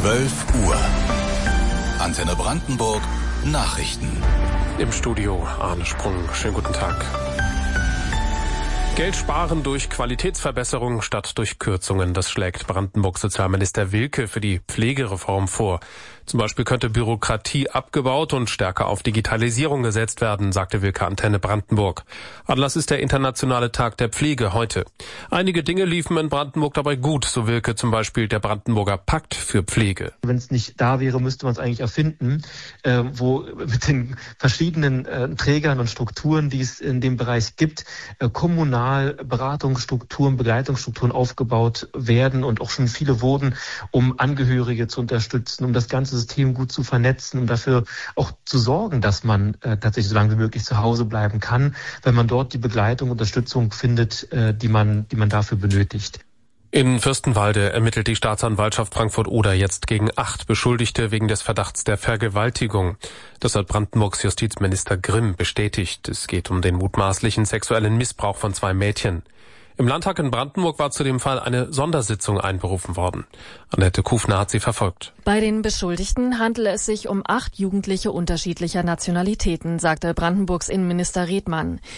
12 Uhr. Antenne Brandenburg Nachrichten. Im Studio Arne Sprung. Schönen guten Tag. Geld sparen durch Qualitätsverbesserung statt durch Kürzungen. Das schlägt Brandenburgs Sozialminister Wilke für die Pflegereform vor. Zum Beispiel könnte Bürokratie abgebaut und stärker auf Digitalisierung gesetzt werden, sagte Wilke Antenne Brandenburg. Anlass ist der Internationale Tag der Pflege heute. Einige Dinge liefen in Brandenburg dabei gut, so Wilke, zum Beispiel der Brandenburger Pakt für Pflege. Wenn es nicht da wäre, müsste man es eigentlich erfinden, wo mit den verschiedenen Trägern und Strukturen, die es in dem Bereich gibt, kommunal Beratungsstrukturen, Begleitungsstrukturen aufgebaut werden und auch schon viele wurden, um Angehörige zu unterstützen, um das ganze System gut zu vernetzen, um dafür auch zu sorgen, dass man tatsächlich so lange wie möglich zu Hause bleiben kann, wenn man dort die Begleitung, Unterstützung findet, die man dafür benötigt. In Fürstenwalde ermittelt die Staatsanwaltschaft Frankfurt-Oder jetzt gegen 8 Beschuldigte wegen des Verdachts der Vergewaltigung. Das hat Brandenburgs Justizminister Grimm bestätigt. Es geht um den mutmaßlichen sexuellen Missbrauch von 2 Mädchen. Im Landtag in Brandenburg war zu dem Fall eine Sondersitzung einberufen worden. Annette Kufner hat sie verfolgt. Bei den Beschuldigten handele es sich um 8 Jugendliche unterschiedlicher Nationalitäten, sagte Brandenburgs Innenminister Redmann.